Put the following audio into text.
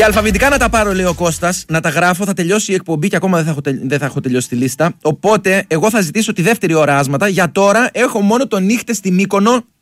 Για αλφαβητικά να τα πάρω, λέει ο Κώστας, να τα γράφω. Θα τελειώσει η εκπομπή και ακόμα δεν θα έχω τελειώσει τη λίστα. Οπότε, εγώ θα ζητήσω τη δεύτερη ώρα άσματα. Για τώρα, έχω μόνο το νύχτες στη Μύκονο